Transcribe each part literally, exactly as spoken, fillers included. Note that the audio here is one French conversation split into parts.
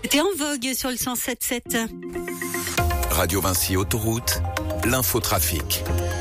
T'es en vogue sur le cent sept sept. Radio Vinci Autoroute, l'infotrafic.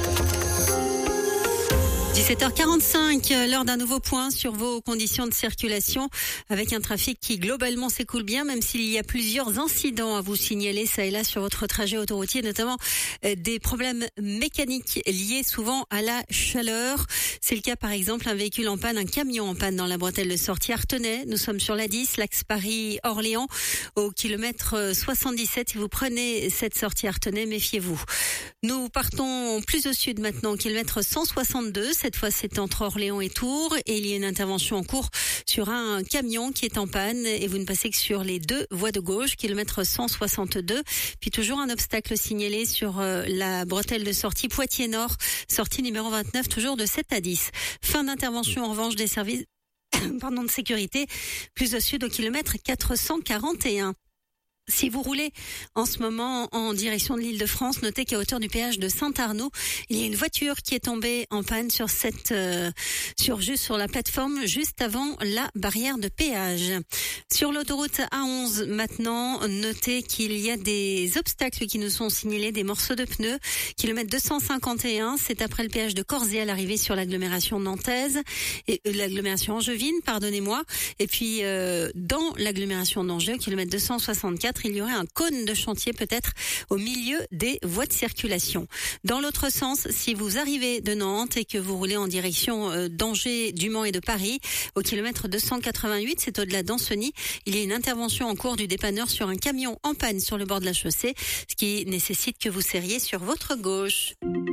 dix-sept heures quarante-cinq, l'heure d'un nouveau point sur vos conditions de circulation avec un trafic qui globalement s'écoule bien, même s'il y a plusieurs incidents à vous signaler ça et là sur votre trajet autoroutier, notamment des problèmes mécaniques liés souvent à la chaleur. C'est le cas par exemple un véhicule en panne, un camion en panne dans la bretelle de sortie Artenay. Nous sommes sur l'A dix, l'axe Paris-Orléans au kilomètre soixante-dix-sept. Si vous prenez cette sortie Artenay, méfiez-vous. Nous partons plus au sud maintenant, au kilomètre cent soixante-deux. Cette fois, c'est entre Orléans et Tours et il y a une intervention en cours sur un camion qui est en panne et vous ne passez que sur les deux voies de gauche, kilomètre cent soixante-deux. Puis toujours un obstacle signalé sur la bretelle de sortie Poitiers-Nord, sortie numéro vingt-neuf, toujours de sept à dix. Fin d'intervention en revanche des services pardon, de sécurité, plus au sud au kilomètre quatre cent quarante et un. Si vous roulez en ce moment en direction de l'Île-de-France, notez qu'à hauteur du péage de Saint-Arnaud, il y a une voiture qui est tombée en panne sur cette, euh, sur juste sur la plateforme juste avant la barrière de péage. Sur l'autoroute A onze maintenant, notez qu'il y a des obstacles qui nous sont signalés, des morceaux de pneus. Kilomètre deux cent cinquante et un, c'est après le péage de Corzé à l'arrivée sur l'agglomération nantaise et euh, l'agglomération angevine, pardonnez-moi. Et puis euh, dans l'agglomération d'Angers, kilomètre deux cent soixante-quatre. Il y aurait un cône de chantier peut-être au milieu des voies de circulation. Dans l'autre sens, si vous arrivez de Nantes et que vous roulez en direction d'Angers, du Mans et de Paris, au kilomètre deux cent quatre-vingt-huit, c'est au-delà d'Ancenis, il y a une intervention en cours du dépanneur sur un camion en panne sur le bord de la chaussée, ce qui nécessite que vous serriez sur votre gauche.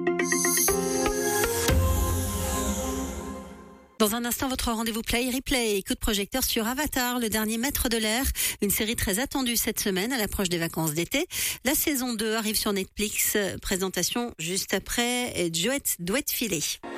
Dans un instant, votre rendez-vous Play Replay, coup de projecteur sur Avatar, le dernier maître de l'air, une série très attendue cette semaine à l'approche des vacances d'été. La saison deux arrive sur Netflix, présentation juste après Duet, Duet Filet.